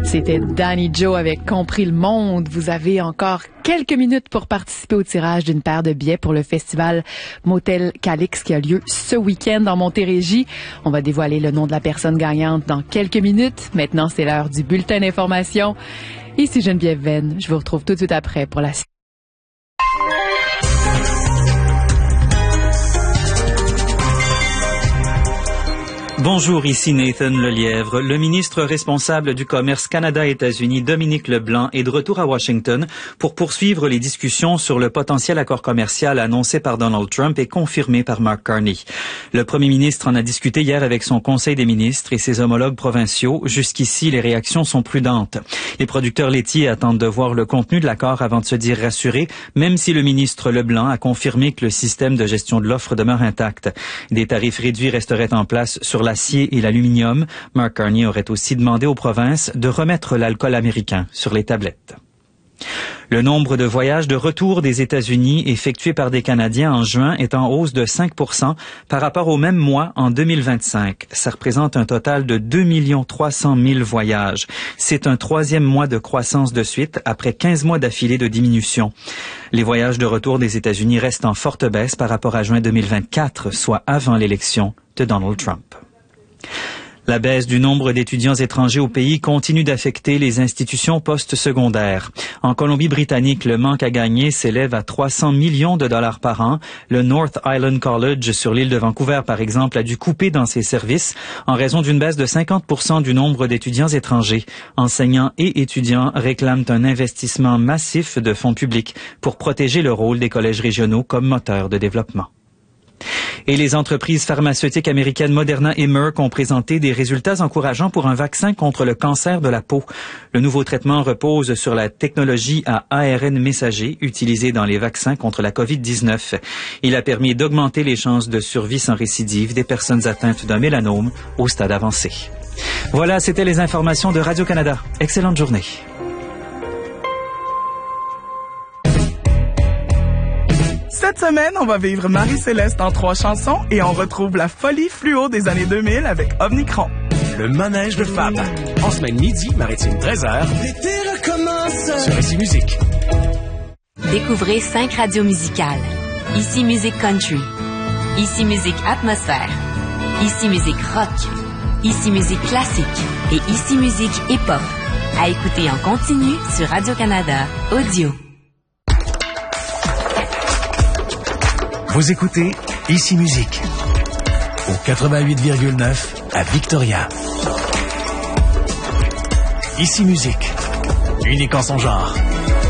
C'était Danny Joe avec Compris le monde. Vous avez encore quelques minutes pour participer au tirage d'une paire de billets pour le festival Motel Calix qui a lieu ce week-end en Montérégie. On va dévoiler le nom de la personne gagnante dans quelques minutes. Maintenant, c'est l'heure du bulletin d'information. Ici Geneviève Venn. Je vous retrouve tout de suite après pour la... Bonjour, ici Nathan Lelièvre. Le ministre responsable du commerce Canada-États-Unis, Dominique Leblanc, est de retour à Washington pour poursuivre les discussions sur le potentiel accord commercial annoncé par Donald Trump et confirmé par Mark Carney. Le premier ministre en a discuté hier avec son conseil des ministres et ses homologues provinciaux. Jusqu'ici, les réactions sont prudentes. Les producteurs laitiers attendent de voir le contenu de l'accord avant de se dire rassurés, même si le ministre Leblanc a confirmé que le système de gestion de l'offre demeure intact. Des tarifs réduits resteraient en place sur l'acier et l'aluminium. Mark Carney aurait aussi demandé aux provinces de remettre l'alcool américain sur les tablettes. Le nombre de voyages de retour des États-Unis effectués par des Canadiens en juin est en hausse de 5% par rapport au même mois en 2025. Ça représente un total de 2 300 000 voyages. C'est un troisième mois de croissance de suite après 15 mois d'affilée de diminution. Les voyages de retour des États-Unis restent en forte baisse par rapport à juin 2024, soit avant l'élection de Donald Trump. La baisse du nombre d'étudiants étrangers au pays continue d'affecter les institutions postsecondaires. En Colombie-Britannique, le manque à gagner s'élève à 300 millions de dollars par an. Le North Island College sur l'île de Vancouver, par exemple, a dû couper dans ses services en raison d'une baisse de 50% du nombre d'étudiants étrangers. Enseignants et étudiants réclament un investissement massif de fonds publics pour protéger le rôle des collèges régionaux comme moteur de développement. Et les entreprises pharmaceutiques américaines Moderna et Merck ont présenté des résultats encourageants pour un vaccin contre le cancer de la peau. Le nouveau traitement repose sur la technologie à ARN messager utilisée dans les vaccins contre la COVID-19. Il a permis d'augmenter les chances de survie sans récidive des personnes atteintes d'un mélanome au stade avancé. Voilà, c'était les informations de Radio-Canada. Excellente journée. Cette semaine, on va vivre Marie-Céleste en 3 chansons et on retrouve la folie fluo des années 2000 avec Omnicron. Le manège de Fab. En semaine midi, maritime 13h. L'été recommence. Sur Ici Musique. Découvrez 5 radios musicales. Ici Musique Country. Ici Musique Atmosphère. Ici Musique Rock. Ici Musique Classique. Et Ici Musique Hip-Hop. À écouter en continu sur Radio-Canada Audio. Vous écoutez Ici Musique au 88,9 à Victoria. Ici Musique, unique en son genre.